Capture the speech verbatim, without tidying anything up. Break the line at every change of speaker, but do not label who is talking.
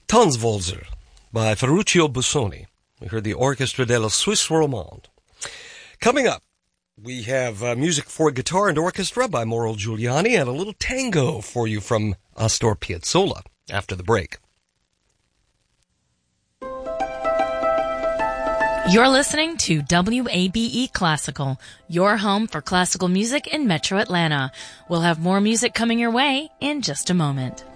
Tanzwalzer by Ferruccio Busoni. We heard the Orchestra della Suisse Romande. Coming up, we have uh, music for guitar and orchestra by Mauro Giuliani and a little tango for you from Astor Piazzolla after the break.
You're listening to W A B E Classical, your home for classical music in Metro Atlanta. We'll have more music coming your way in just a moment.